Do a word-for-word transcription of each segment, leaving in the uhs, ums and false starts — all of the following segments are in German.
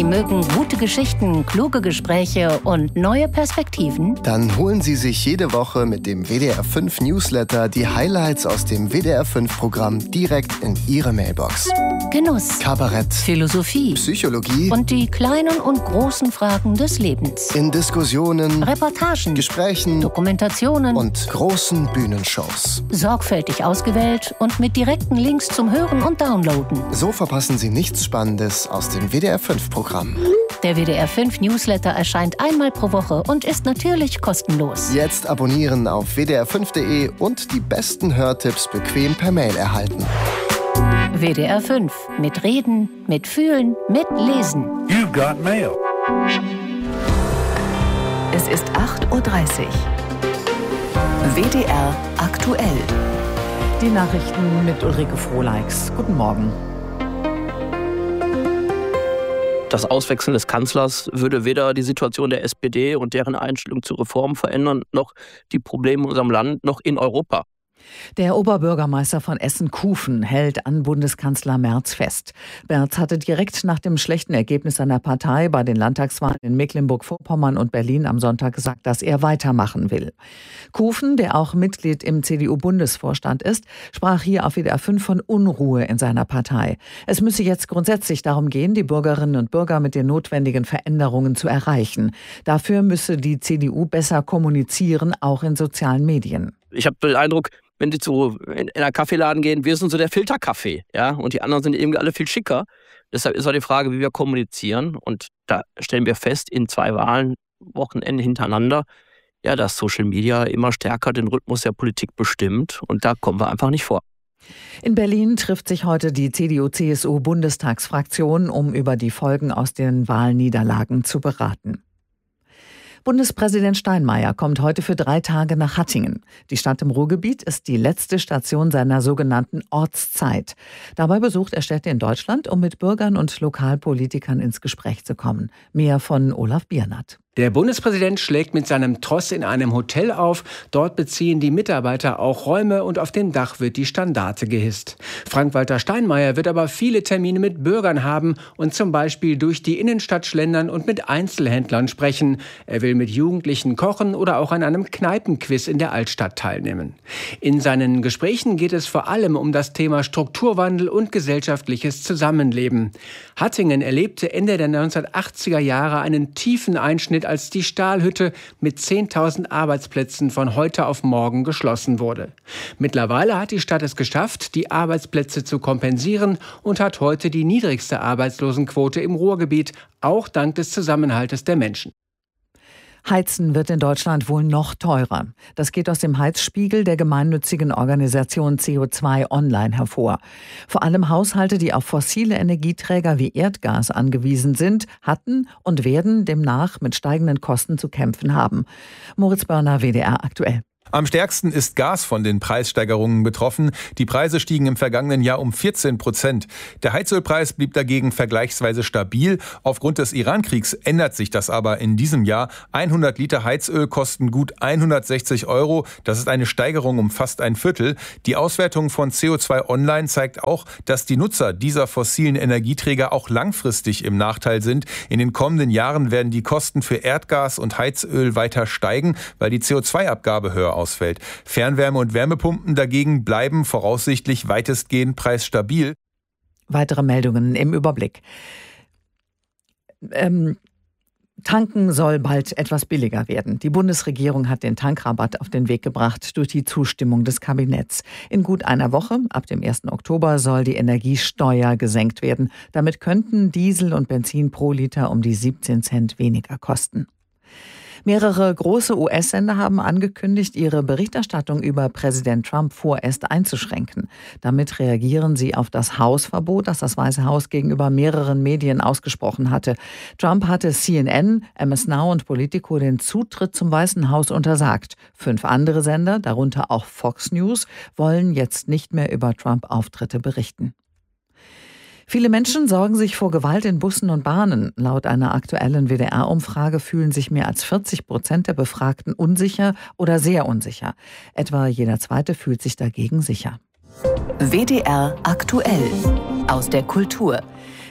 mögen gute Geschichten, kluge Gespräche und neue Perspektiven? Dann holen Sie sich jede Woche mit dem W D R fünf Newsletter die Highlights aus dem W D R fünf Programm direkt in Ihre Mailbox. Genuss, Kabarett, Philosophie Psychologie und die kleinen und großen Fragen des Lebens. in Diskussionen, Reportagen, Gesprächen Dokumentationen und großen Bühnenshows. sorgfältig ausgewählt und mit direkten Links zum Hören und Downloaden. So verpassen Sie nichts Spannendes aus dem W D R fünf Programm. Der W D R fünf Newsletter erscheint einmal pro Woche und ist natürlich kostenlos. Jetzt abonnieren auf w d r fünf punkt d e und die besten Hörtipps bequem per Mail erhalten. W D R fünf. Mit Reden, mit Fühlen, mit Lesen. You've got mail. Es ist acht Uhr dreißig. W D R aktuell. Die Nachrichten mit Ulrike Frohleix. Guten Morgen. Das Auswechseln des Kanzlers würde weder die Situation der S P D und deren Einstellung zu Reformen verändern, noch die Probleme in unserem Land, noch in Europa. Der Oberbürgermeister von Essen-Kufen hält an Bundeskanzler Merz fest. Merz hatte direkt nach dem schlechten Ergebnis seiner Partei bei den Landtagswahlen in Mecklenburg-Vorpommern und Berlin am Sonntag gesagt, dass er weitermachen will. Kufen, der auch Mitglied im C D U-Bundesvorstand ist, sprach hier auf W D R fünf von Unruhe in seiner Partei. Es müsse jetzt grundsätzlich darum gehen, die Bürgerinnen und Bürger mit den notwendigen Veränderungen zu erreichen. Dafür müsse die C D U besser kommunizieren, auch in sozialen Medien. Ich habe den Eindruck, wenn Sie zu in einen Kaffeeladen gehen, wir sind so der Filterkaffee, ja, und die anderen sind irgendwie alle viel schicker. Deshalb ist auch die Frage, wie wir kommunizieren. Und da stellen wir fest, in zwei Wahlen, Wochenende hintereinander, ja, dass Social Media immer stärker den Rhythmus der Politik bestimmt. Und da kommen wir einfach nicht vor. In Berlin trifft sich heute die C D U C S U-Bundestagsfraktion, um über die Folgen aus den Wahlniederlagen zu beraten. Bundespräsident Steinmeier kommt heute für drei Tage nach Hattingen. Die Stadt im Ruhrgebiet ist die letzte Station seiner sogenannten Ortszeit. Dabei besucht er Städte in Deutschland, um mit Bürgern und Lokalpolitikern ins Gespräch zu kommen. Mehr von Olaf Biernat. Der Bundespräsident schlägt mit seinem Tross in einem Hotel auf. Dort beziehen die Mitarbeiter auch Räume und auf dem Dach wird die Standarte gehisst. Frank-Walter Steinmeier wird aber viele Termine mit Bürgern haben und zum Beispiel durch die Innenstadt schlendern und mit Einzelhändlern sprechen. Er will mit Jugendlichen kochen oder auch an einem Kneipenquiz in der Altstadt teilnehmen. In seinen Gesprächen geht es vor allem um das Thema Strukturwandel und gesellschaftliches Zusammenleben. Hattingen erlebte Ende der neunzehnhundertachtziger Jahre einen tiefen Einschnitt, als die Stahlhütte mit zehntausend Arbeitsplätzen von heute auf morgen geschlossen wurde. Mittlerweile hat die Stadt es geschafft, die Arbeitsplätze zu kompensieren und hat heute die niedrigste Arbeitslosenquote im Ruhrgebiet, auch dank des Zusammenhaltes der Menschen. Heizen wird in Deutschland wohl noch teurer. Das geht aus dem Heizspiegel der gemeinnützigen Organisation C O zwei Online hervor. Vor allem Haushalte, die auf fossile Energieträger wie Erdgas angewiesen sind, hatten und werden demnach mit steigenden Kosten zu kämpfen haben. Moritz Börner, W D R aktuell. Am stärksten ist Gas von den Preissteigerungen betroffen. Die Preise stiegen im vergangenen Jahr um vierzehn Prozent. Der Heizölpreis blieb dagegen vergleichsweise stabil. Aufgrund des Iran-Kriegs ändert sich das aber in diesem Jahr. hundert Liter Heizöl kosten gut hundertsechzig Euro. Das ist eine Steigerung um fast ein Viertel. Die Auswertung von C O zwei Online zeigt auch, dass die Nutzer dieser fossilen Energieträger auch langfristig im Nachteil sind. In den kommenden Jahren werden die Kosten für Erdgas und Heizöl weiter steigen, weil die C O zwei Abgabe höher ausfällt. Fernwärme- und Wärmepumpen dagegen bleiben voraussichtlich weitestgehend preisstabil. Weitere Meldungen im Überblick. Ähm, Tanken soll bald etwas billiger werden. Die Bundesregierung hat den Tankrabatt auf den Weg gebracht durch die Zustimmung des Kabinetts. In gut einer Woche, ab dem ersten Oktober, soll die Energiesteuer gesenkt werden. Damit könnten Diesel und Benzin pro Liter um die siebzehn Cent weniger kosten. Mehrere große U S-Sender haben angekündigt, ihre Berichterstattung über Präsident Trump vorerst einzuschränken. Damit reagieren sie auf das Hausverbot, das das Weiße Haus gegenüber mehreren Medien ausgesprochen hatte. Trump hatte C N N, M S Now und Politico den Zutritt zum Weißen Haus untersagt. Fünf andere Sender, darunter auch Fox News, wollen jetzt nicht mehr über Trump-Auftritte berichten. Viele Menschen sorgen sich vor Gewalt in Bussen und Bahnen. Laut einer aktuellen W D R-Umfrage fühlen sich mehr als vierzig Prozent der Befragten unsicher oder sehr unsicher. Etwa jeder Zweite fühlt sich dagegen sicher. W D R aktuell aus der Kultur.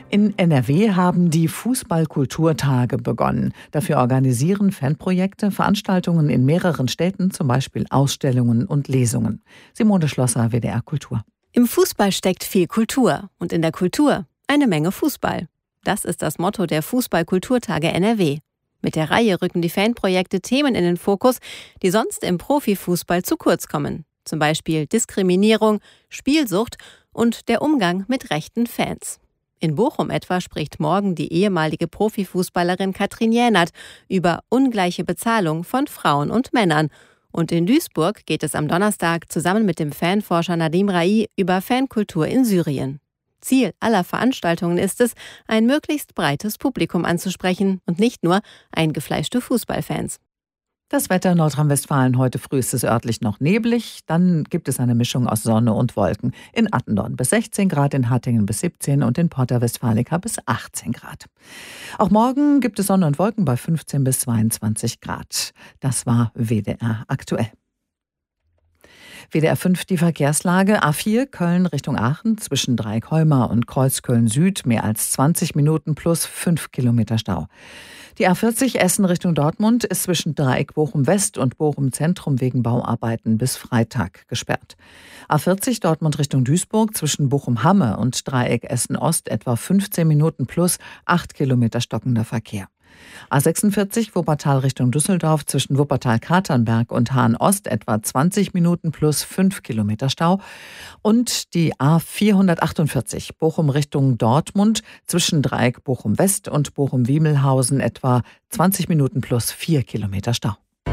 In N R W haben die Fußball-Kulturtage begonnen. Dafür organisieren Fanprojekte Veranstaltungen in mehreren Städten, zum Beispiel Ausstellungen und Lesungen. Simone Schlosser, W D R Kultur. Im Fußball steckt viel Kultur und in der Kultur eine Menge Fußball. Das ist das Motto der Fußball-Kulturtage N R W. Mit der Reihe rücken die Fanprojekte Themen in den Fokus, die sonst im Profifußball zu kurz kommen. Zum Beispiel Diskriminierung, Spielsucht und der Umgang mit rechten Fans. In Bochum etwa spricht morgen die ehemalige Profifußballerin Katrin Jänert über ungleiche Bezahlung von Frauen und Männern. Und in Duisburg geht es am Donnerstag zusammen mit dem Fanforscher Nadim Rai über Fankultur in Syrien. Ziel aller Veranstaltungen ist es, ein möglichst breites Publikum anzusprechen und nicht nur eingefleischte Fußballfans. Das Wetter in Nordrhein-Westfalen: Heute früh ist es örtlich noch neblig, dann gibt es eine Mischung aus Sonne und Wolken. In Attendorn bis sechzehn Grad, in Hattingen bis siebzehn und in Porta Westfalica bis achtzehn Grad. Auch morgen gibt es Sonne und Wolken bei fünfzehn bis zweiundzwanzig Grad. Das war W D R aktuell. W D R fünf die Verkehrslage. A vier Köln Richtung Aachen zwischen Dreieck-Heumar und Kreuzköln Süd mehr als zwanzig Minuten plus fünf Kilometer Stau. Die A vierzig Essen Richtung Dortmund ist zwischen Dreieck Bochum West und Bochum Zentrum wegen Bauarbeiten bis Freitag gesperrt. A vierzig Dortmund Richtung Duisburg zwischen Bochum Hamme und Dreieck Essen Ost etwa fünfzehn Minuten plus acht Kilometer stockender Verkehr. A sechsundvierzig Wuppertal Richtung Düsseldorf zwischen Wuppertal-Katernberg und Hahn-Ost etwa zwanzig Minuten plus fünf Kilometer Stau. Und die A vierhundertachtundvierzig Bochum Richtung Dortmund zwischen Dreieck Bochum West und Bochum-Wiemelhausen etwa zwanzig Minuten plus vier Kilometer Stau.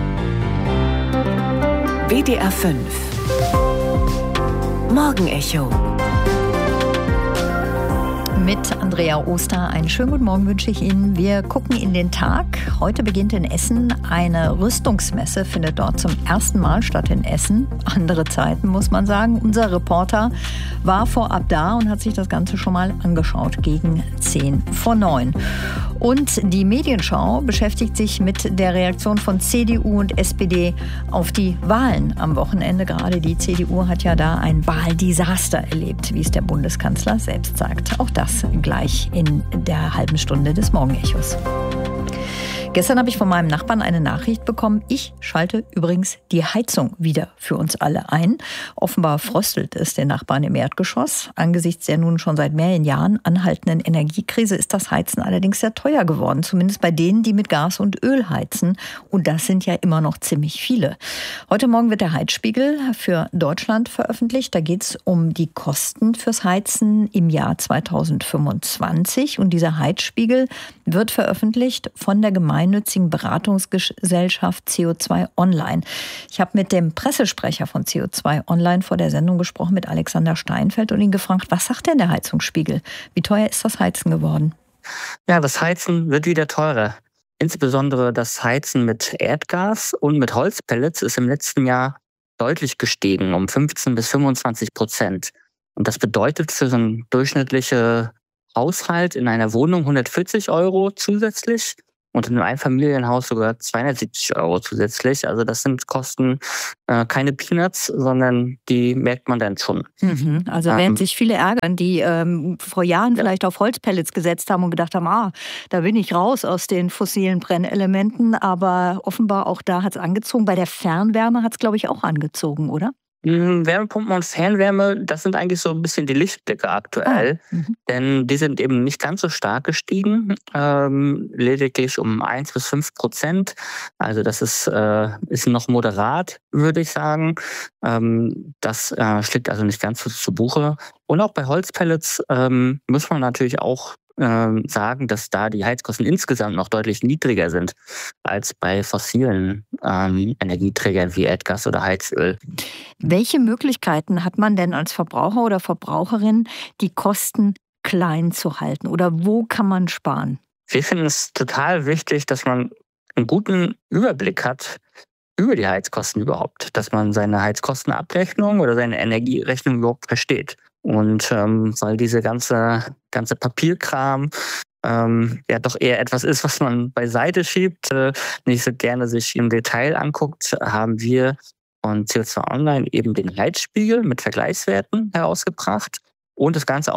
W D R fünf Morgenecho Mit Andrea Oster einen schönen guten Morgen wünsche ich Ihnen. Wir gucken in den Tag. Heute beginnt in Essen eine Rüstungsmesse, findet dort zum ersten Mal statt in Essen. Andere Zeiten, muss man sagen. Unser Reporter war vorab da und hat sich das Ganze schon mal angeschaut, gegen zehn vor neun. Und die Medienschau beschäftigt sich mit der Reaktion von C D U und S P D auf die Wahlen am Wochenende. Gerade die C D U hat ja da ein Wahldesaster erlebt, wie es der Bundeskanzler selbst sagt. Auch das gleich in der halben Stunde des Morgenechos. Gestern habe ich von meinem Nachbarn eine Nachricht bekommen. Ich schalte übrigens die Heizung wieder für uns alle ein. Offenbar fröstelt es den Nachbarn im Erdgeschoss. Angesichts der nun schon seit mehreren Jahren anhaltenden Energiekrise ist das Heizen allerdings sehr teuer geworden. Zumindest bei denen, die mit Gas und Öl heizen. Und das sind ja immer noch ziemlich viele. Heute Morgen wird der Heizspiegel für Deutschland veröffentlicht. Da geht es um die Kosten fürs Heizen im Jahr zweitausendfünfundzwanzig. Und dieser Heizspiegel wird veröffentlicht von der Gemeinde gemeinnützigen Beratungsgesellschaft C O zwei Online. Ich habe mit dem Pressesprecher von C O zwei Online vor der Sendung gesprochen, mit Alexander Steinfeld, und ihn gefragt, was sagt denn der Heizungsspiegel? Wie teuer ist das Heizen geworden? Ja, das Heizen wird wieder teurer. Insbesondere das Heizen mit Erdgas und mit Holzpellets ist im letzten Jahr deutlich gestiegen, um fünfzehn bis fünfundzwanzig Prozent. Und das bedeutet für so einen durchschnittlichen Haushalt in einer Wohnung hundertvierzig Euro zusätzlich. Und in einem Einfamilienhaus sogar zweihundertsiebzig Euro zusätzlich. Also das sind Kosten, äh, keine Peanuts, sondern die merkt man dann schon. Mhm. Also während ähm, sich viele ärgern, die ähm, vor Jahren ja. vielleicht auf Holzpellets gesetzt haben und gedacht haben, ah, da bin ich raus aus den fossilen Brennelementen. Aber offenbar auch da hat es angezogen. Bei der Fernwärme hat es, glaube ich, auch angezogen, oder? Wärmepumpen und Fernwärme, das sind eigentlich so ein bisschen die Lichtblicke aktuell, ah, denn die sind eben nicht ganz so stark gestiegen, ähm, lediglich um eins bis fünf Prozent. Also das ist, äh, ist noch moderat, würde ich sagen. Ähm, das äh, schlägt also nicht ganz so zu Buche. Und auch bei Holzpellets ähm, muss man natürlich auch sagen, dass da die Heizkosten insgesamt noch deutlich niedriger sind als bei fossilen ähm, Energieträgern wie Erdgas oder Heizöl. Welche Möglichkeiten hat man denn als Verbraucher oder Verbraucherin, die Kosten klein zu halten? Oder wo kann man sparen? Wir finden es total wichtig, dass man einen guten Überblick hat über die Heizkosten überhaupt, dass man seine Heizkostenabrechnung oder seine Energierechnung überhaupt versteht. Und ähm, weil diese ganze, ganze Papierkram ähm, ja doch eher etwas ist, was man beiseite schiebt, äh, nicht so gerne sich im Detail anguckt, haben wir von C O zwei Online eben den Heizspiegel mit Vergleichswerten herausgebracht und das Ganze auch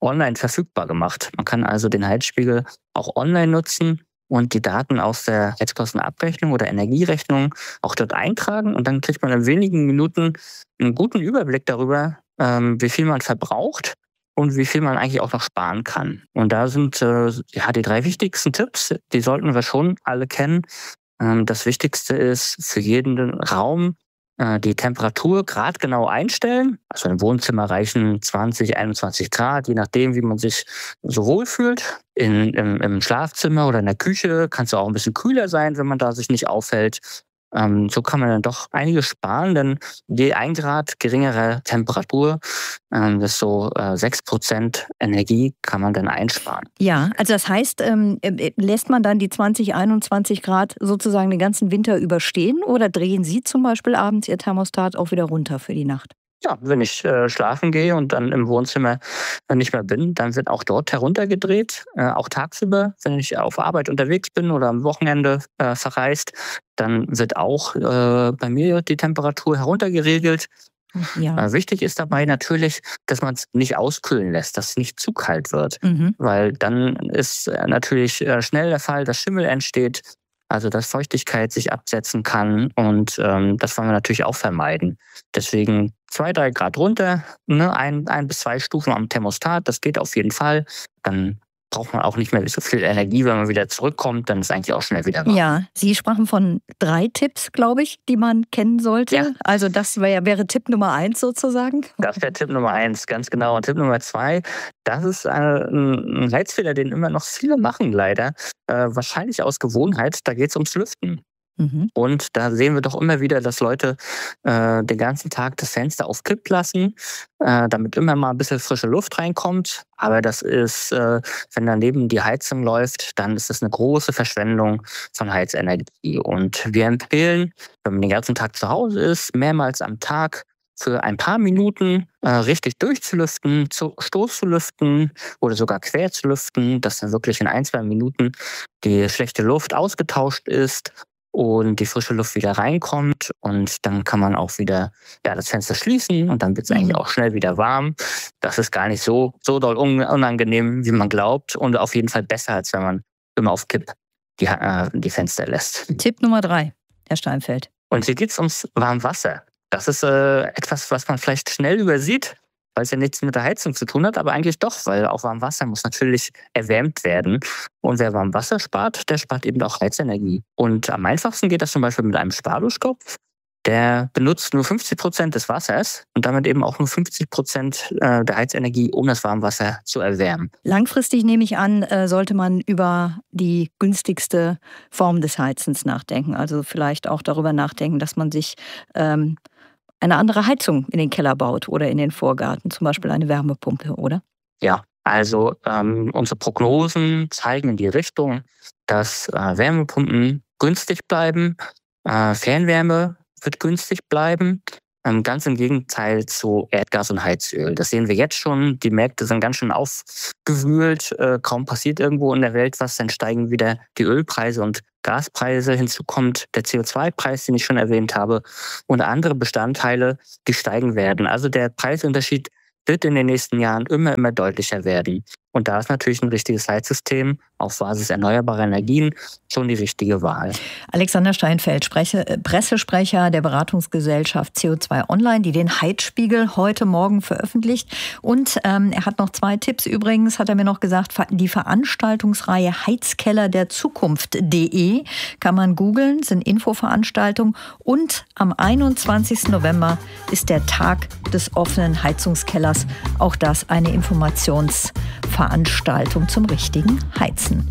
online verfügbar gemacht. Man kann also den Heizspiegel auch online nutzen und die Daten aus der Heizkostenabrechnung oder Energierechnung auch dort eintragen. Und dann kriegt man in wenigen Minuten einen guten Überblick darüber, ähm, wie viel man verbraucht und wie viel man eigentlich auch noch sparen kann. Und da sind äh, ja die drei wichtigsten Tipps, die sollten wir schon alle kennen. Ähm, das Wichtigste ist für jeden Raum äh, die Temperatur gradgenau einstellen. Also im Wohnzimmer reichen zwanzig, einundzwanzig Grad, je nachdem, wie man sich so wohlfühlt. In, im, Im Schlafzimmer oder in der Küche kann es auch ein bisschen kühler sein, wenn man da sich nicht aufhält. Ähm, so kann man dann doch einiges sparen, denn je ein Grad geringere Temperatur, ähm, desto äh, sechs Prozent Energie kann man dann einsparen. Ja, also das heißt, ähm, lässt man dann die zwanzig, einundzwanzig Grad sozusagen den ganzen Winter überstehen oder drehen Sie zum Beispiel abends Ihr Thermostat auch wieder runter für die Nacht? Ja, wenn ich äh, schlafen gehe und dann im Wohnzimmer nicht mehr bin, dann wird auch dort heruntergedreht. Äh, auch tagsüber, wenn ich auf Arbeit unterwegs bin oder am Wochenende äh, verreist, dann wird auch äh, bei mir die Temperatur heruntergeregelt. Ja. Äh, wichtig ist dabei natürlich, dass man es nicht auskühlen lässt, dass es nicht zu kalt wird. Mhm. Weil dann ist äh, natürlich äh, schnell der Fall, dass Schimmel entsteht. Also dass Feuchtigkeit sich absetzen kann und ähm, das wollen wir natürlich auch vermeiden. Deswegen zwei, drei Grad runter, ne, ein, ein bis zwei Stufen am Thermostat, das geht auf jeden Fall. Dann braucht man auch nicht mehr so viel Energie, wenn man wieder zurückkommt, dann ist eigentlich auch schnell wieder warm. Ja, Sie sprachen von drei Tipps, glaube ich, die man kennen sollte. Ja. Also das wär, wäre Tipp Nummer eins sozusagen. Das wäre Tipp Nummer eins, ganz genau. Und Tipp Nummer zwei, das ist ein Heizfehler, den immer noch viele machen leider. Äh, wahrscheinlich aus Gewohnheit, da geht es ums Lüften. Mhm. Und da sehen wir doch immer wieder, dass Leute äh, den ganzen Tag das Fenster auf Kipp lassen, äh, damit immer mal ein bisschen frische Luft reinkommt. Aber das ist, äh, wenn daneben die Heizung läuft, dann ist das eine große Verschwendung von Heizenergie. Und wir empfehlen, wenn man den ganzen Tag zu Hause ist, mehrmals am Tag für ein paar Minuten äh, richtig durchzulüften, zu Stoß zu lüften oder sogar quer zu lüften, dass dann wirklich in ein, zwei Minuten die schlechte Luft ausgetauscht ist und die frische Luft wieder reinkommt und dann kann man auch wieder ja, das Fenster schließen und dann wird es mhm. eigentlich auch schnell wieder warm. Das ist gar nicht so, so doll unangenehm, wie man glaubt und auf jeden Fall besser, als wenn man immer auf Kipp die, äh, die Fenster lässt. Tipp Nummer drei, Herr Steinfeld. Und hier geht es ums Warmwasser. Das ist äh, etwas, was man vielleicht schnell übersieht, weil es ja nichts mit der Heizung zu tun hat, aber eigentlich doch, weil auch Warmwasser muss natürlich erwärmt werden. Und wer Warmwasser spart, der spart eben auch Heizenergie. Und am einfachsten geht das zum Beispiel mit einem Sparduschkopf. Der benutzt nur fünfzig Prozent des Wassers und damit eben auch nur fünfzig Prozent der Heizenergie, um das Warmwasser zu erwärmen. Langfristig nehme ich an, sollte man über die günstigste Form des Heizens nachdenken. Also vielleicht auch darüber nachdenken, dass man sich ähm, eine andere Heizung in den Keller baut oder in den Vorgarten, zum Beispiel eine Wärmepumpe, oder? Ja, also ähm, unsere Prognosen zeigen in die Richtung, dass äh, Wärmepumpen günstig bleiben, äh, Fernwärme wird günstig bleiben, ähm, ganz im Gegenteil zu Erdgas und Heizöl. Das sehen wir jetzt schon, die Märkte sind ganz schön aufgewühlt, äh, kaum passiert irgendwo in der Welt was, dann steigen wieder die Ölpreise und Gaspreise, hinzu kommt der C O zwei Preis, den ich schon erwähnt habe, und andere Bestandteile, die steigen werden. Also der Preisunterschied wird in den nächsten Jahren immer, immer deutlicher werden. Und da ist natürlich ein richtiges Heizsystem auf Basis erneuerbarer Energien schon die richtige Wahl. Alexander Steinfeld, Sprecher, Pressesprecher der Beratungsgesellschaft C O zwei Online, die den Heizspiegel heute Morgen veröffentlicht. Und ähm, er hat noch zwei Tipps. Übrigens hat er mir noch gesagt, die Veranstaltungsreihe Heizkeller der Zukunft punkt de kann man googeln, sind Infoveranstaltungen. Und am einundzwanzigsten November ist der Tag des offenen Heizungskellers. Auch das eine Informationsveranstaltung zum richtigen Heizen.